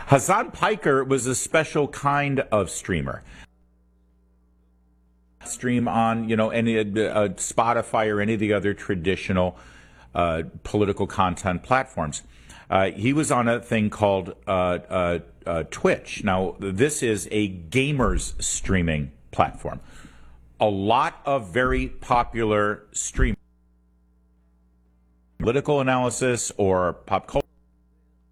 Hasan Piker was a special kind of streamer. Stream on, any Spotify or any of the other traditional political content platforms. He was on a thing called Twitch. Now, this is a gamers streaming platform. A lot of very popular streamers, political analysis or pop culture.